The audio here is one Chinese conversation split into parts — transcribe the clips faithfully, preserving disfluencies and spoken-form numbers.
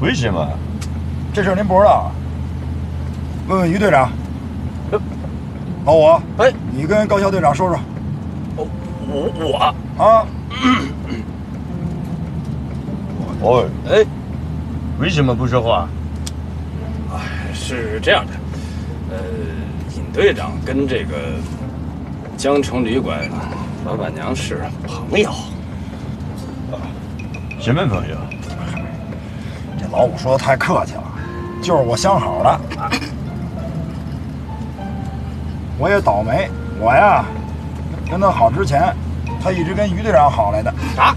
为什么？ 这事您不知道啊？问问于队长。老五， 哎， 你跟高校队长说说。 我我我啊。 哦， 哎， 为什么不说话？ 哎，是这样的，呃，尹队长跟这个江城旅馆老板娘是朋友。 啊，什么朋友？ 这老五说的太客气了，就是我相好的。我也倒霉，我呀，跟他好之前，他一直跟于队长好来的。 啊？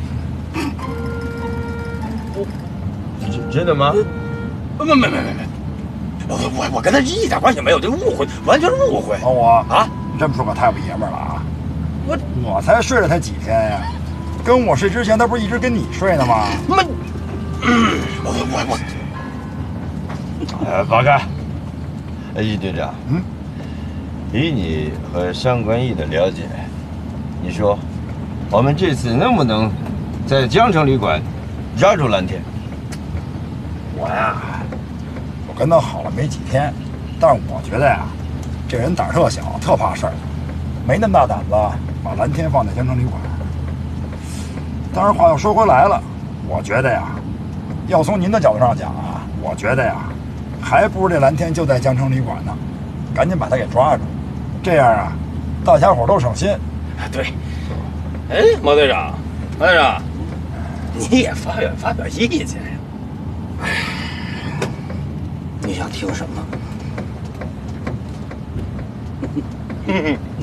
真的吗？ 没没没没没，我我我跟他一点关系没有，这误会，完全是误会。 老五啊， 你这么说可太不爷们儿了啊！ 我我才睡了他几天呀，跟我睡之前，他不是一直跟你睡呢吗？ 没，嗯，我我我，呃，报告，呃，易队长， 嗯， 以你和上官易的了解，你说，我们这次能不能在江城旅馆抓住蓝天？ 我呀，我跟他好了没几天，但是我觉得呀，这人胆儿特小，特怕事儿，没那么大胆子把蓝天放在江城旅馆。当然话又说回来了，我觉得呀，要从您的角度上讲啊，我觉得呀，还不如这蓝天就在江城旅馆呢，赶紧把他给抓住，这样啊，大家伙都省心。 对，哎，毛队长，毛队长，你也发表发表意见呀。哎，你想听什么？